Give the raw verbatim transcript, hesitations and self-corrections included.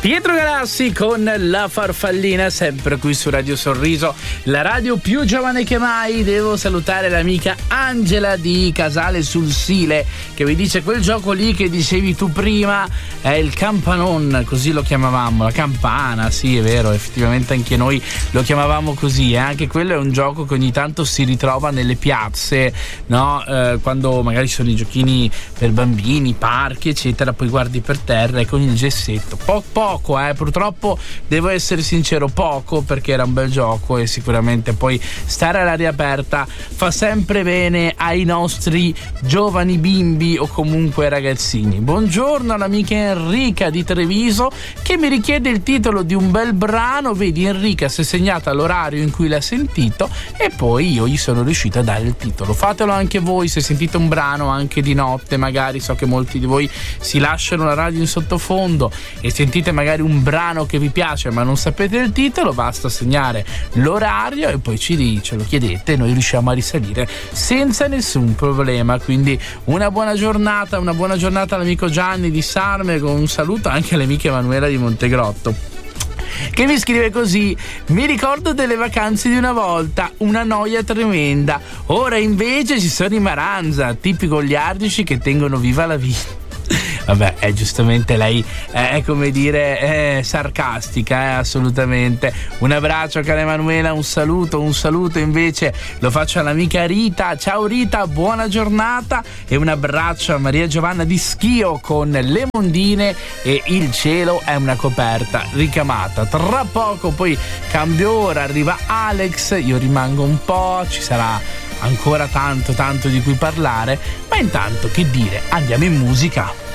Pietro Galassi con La Farfallina, sempre qui su Radio Sorriso, la radio più giovane che mai. Devo salutare l'amica Angela di Casale sul Sile, che mi dice: quel gioco lì che dicevi tu prima è il campanon, così lo chiamavamo, la campana. Sì, è vero, effettivamente anche noi lo chiamavamo così, e anche quello è un gioco che ogni tanto si ritrova nelle piazze, no? Eh, quando magari ci sono i giochini per bambini, parchi eccetera, poi guardi per terra e con il gessetto po- poco eh purtroppo devo essere sincero, poco, perché era un bel gioco e sicuramente poi stare all'aria aperta fa sempre bene ai nostri giovani bimbi o comunque ragazzini. Buongiorno all'amica Enrica di Treviso che mi richiede il titolo di un bel brano. Vedi, Enrica si è segnata l'orario in cui l'ha sentito e poi io gli sono riuscito a dare il titolo. Fatelo anche voi se sentite un brano anche di notte, magari so che molti di voi si lasciano la radio in sottofondo e sentite magari un brano che vi piace ma non sapete il titolo, basta segnare l'orario e poi ci ce lo chiedete e noi riusciamo a risalire senza nessun problema. Quindi una buona giornata, una buona giornata all'amico Gianni di Sarme, con un saluto anche all'amica Emanuela di Montegrotto, che mi scrive così: mi ricordo delle vacanze di una volta, una noia tremenda, ora invece ci sono i Maranza, tipi goliardici che tengono viva la vita. Vabbè, è giustamente lei è, come dire, è sarcastica, eh, assolutamente. Un abbraccio a cara Emanuela, un saluto, un saluto invece lo faccio all'amica Rita. Ciao Rita, buona giornata, e un abbraccio a Maria Giovanna di Schio con Le Mondine e Il cielo è una coperta ricamata. Tra poco poi cambio ora, arriva Alex, io rimango un po', ci sarà ancora tanto tanto di cui parlare, ma intanto che dire, andiamo in musica.